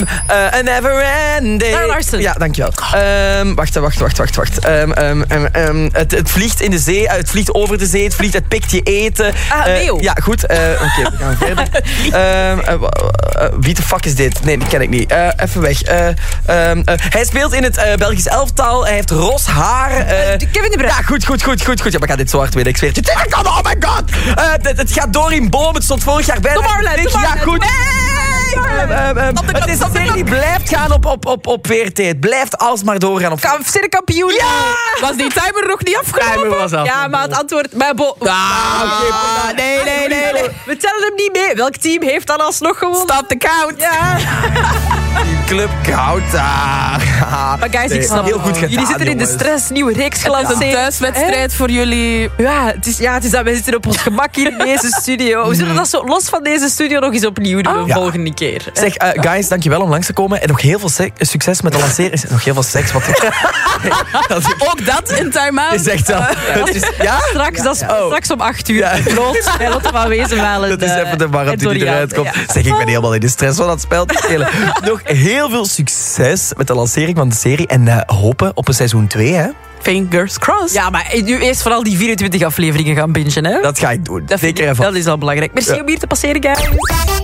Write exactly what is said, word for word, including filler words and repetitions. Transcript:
Uh, a never ending. Sarah Larson. Ja, dankjewel. Um, wacht, wacht, wacht, wacht, wacht. Um, um, um, um, het, het vliegt in de zee, het vliegt over de zee, het vliegt, het pikt je eten. Ah, uh, Leo. Ja, goed. Uh, Oké, okay, we gaan verder. Um, uh, uh, wie de fuck is dit? Nee, die ken ik niet. Uh, even weg. Uh, um, uh, hij speelt in het uh, Belgisch elftal. Hij heeft ros haar. Uh, Kevin de Bruyne. Ja, goed, goed, goed, goed, goed. Ja, maar ik ga dit zo hard weten, ik zweer het je. Oh my god! Uh, het, het gaat door in boom. Het stond vorig jaar bij. Tom Harland, Tom Ja, Harland. goed. Nee! Um, um, um, het is een serie die blijft gaan op, op, op, op V R T. Het blijft alsmaar doorgaan op V R T. Sterrenkampioen. Ja! Was die timer nog niet afgelopen? Timer was af. Ja, maar het antwoord... Maar bo- Ah, oké. Ah, nee, nee, nee, nee. We tellen hem niet mee. Welk team heeft dan alsnog gewonnen? Stop the count. Ja. Club Gouda. Maar guys, ik snap heel goed gedaan, jullie zitten in de jongens. stress, nieuwe reeks gelanceerd. Een thuiswedstrijd voor jullie. Ja, het is, ja, het is dat wij zitten op ons gemak hier in deze studio. We zullen dat zo los van deze studio nog eens opnieuw doen de Ja. volgende keer. Zeg, uh, guys, dankjewel om langs te komen. En nog heel veel se- succes met de lancering. Nog heel veel seks. Wat dat is, Ook dat in time-out. is echt zo. Het is, ja? Straks, dat is Oh. straks om acht uur. Ja. Brood, bij Lotte van Wezenmalen. Dat is even de warmte die eruit komt. Zeg, ik ben helemaal in de stress van dat spel te spelen. Nog heel veel succes met de lancering van de serie. En uh, hopen op een seizoen twee, hè? Fingers crossed. Ja, maar nu eerst vooral die vierentwintig afleveringen gaan bingen, hè? Dat ga ik doen. Dat, vind Zeker ik- even. dat is al belangrijk. Merci Ja. om hier te passeren, guys.